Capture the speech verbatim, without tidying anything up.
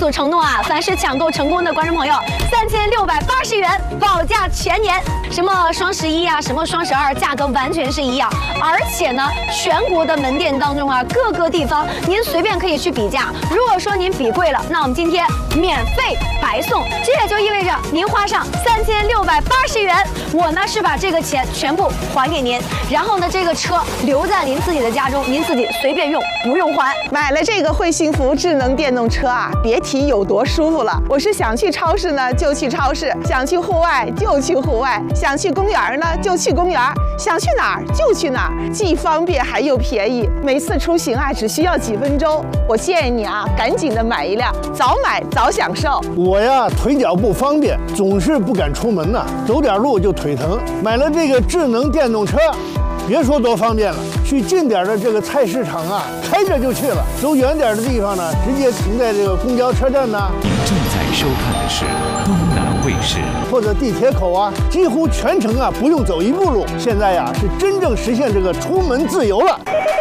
主承诺啊，凡是抢购成功的观众朋友，三千六百八十元保价全年。什么双十一啊，什么双十二，价格完全是一样。而且呢，全国的门店当中啊，各个地方您随便可以去比价。如果说您比贵了，那我们今天免费白送。这也就意味着您花上三千六百八十元，我呢是把这个钱全部还给您，然后呢这个车留在您自己的家中，您自己随便用，不用还。 买了这个惠幸福智能电动车啊，别提有多舒服了。我是想去超市呢就去超市，想去户外就去户外，想去公园呢就去公园，想去哪儿就去哪儿，既方便还又便宜。每次出行啊只需要几分钟。我建议你啊，赶紧的买一辆，早买早享受。 我呀腿脚不方便，总是不敢出门呐、啊，走点路就腿疼。买了这个智能电动车，别说多方便了，去近点的这个菜市场啊，开着就去了；走远点的地方呢，直接停在这个公交车站呢。 您正在收看的是东南卫视， 或者地铁口啊，几乎全程啊不用走一步路。现在呀、啊，是真正实现这个出门自由了。